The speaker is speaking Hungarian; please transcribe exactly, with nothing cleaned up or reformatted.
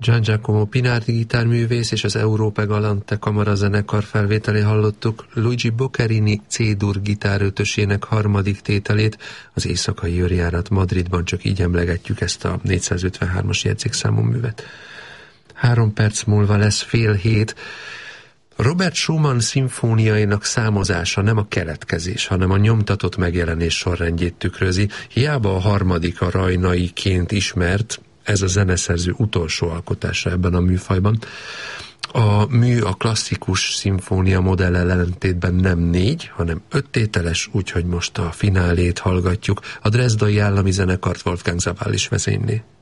Gian Giacomo Pinardi gitárművész és az Europe Galante kamarazenekar felvételé hallottuk Luigi Boccherini C-dur gitárötösének harmadik tételét, az Éjszakai őrjárat Madridban, csak így emlegetjük ezt a négyszázötvenhármas jegyzékszámú művet. Három perc múlva lesz fél hét. Robert Schumann szimfóniainak számozása nem a keletkezés, hanem a nyomtatott megjelenés sorrendjét tükrözi. Hiába a harmadik a rajnaiként ismert, ez a zeneszerző utolsó alkotása ebben a műfajban. A mű a klasszikus szimfónia modell ellentétben nem négy, hanem öt tételes, úgyhogy most a finálét hallgatjuk. A Dresdai Állami Zenekart Wolfgang Sawallisch vezényli.